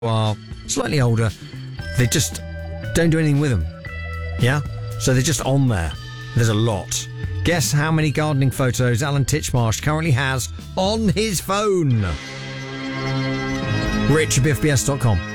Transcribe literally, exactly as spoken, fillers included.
are slightly older, they just don't do anything with them. Yeah? So they're just on there. There's a lot. Guess how many gardening photos Alan Titchmarsh currently has on his phone? Rich at B F B S dot com.